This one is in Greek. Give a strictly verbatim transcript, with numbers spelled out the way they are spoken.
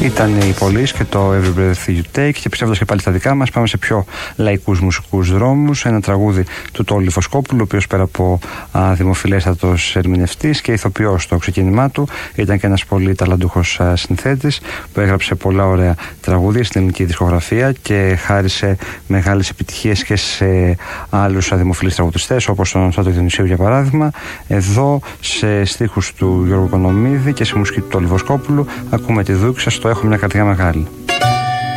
Ήταν η Police και το Every Breath You Take, και πιστεύοντας και πάλι στα δικά μας, πάμε σε πιο λαϊκούς μουσικούς δρόμους. Ένα τραγούδι του Τόλι Βοσκόπουλου, ο οποίος πέρα από α, δημοφιλέστατος ερμηνευτής και ηθοποιός στο ξεκίνημά του, ήταν και ένας πολύ ταλαντούχος α, συνθέτης που έγραψε πολλά ωραία τραγούδια στην ελληνική δισκογραφία και χάρισε μεγάλες επιτυχίες και σε άλλους δημοφιλείς τραγουδιστές, όπως τον Στράτο Διονυσίου για παράδειγμα. Εδώ σε στίχους του Γιώργου Οικονομίδη και σε μουσική του Τόλι Βοσκόπουλου ακούμε τη Δούξα στο «Έχω μια καρδιά μεγάλη».